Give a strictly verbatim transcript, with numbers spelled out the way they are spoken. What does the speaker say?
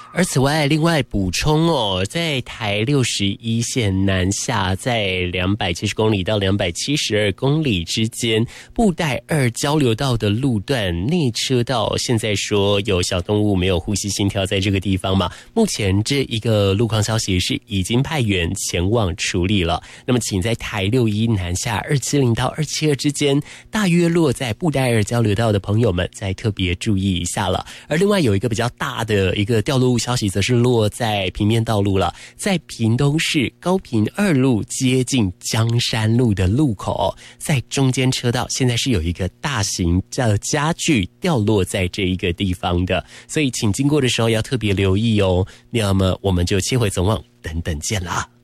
而此外，另外补充哦，在台六十一线南下，在两百七十公里到两百七十二公里之间，布袋二交流道的路段内车道，现在说有小动物没有呼吸心跳在这个地方嘛？目前这一个路况消息是已经派员前往处理了。那么，请在台六一南下二七零到二七二之间，大约落在布袋二交流道的朋友们，再特别注意一下了。而另外有一个比较大的一个掉落物消息，则是落在平面道路了，在屏东市高屏二路接近江山路的路口，在中间车道现在是有一个大型的家具掉落在这一个地方的，所以请经过的时候要特别留意哦。那么我们就切回总网，等等见啦。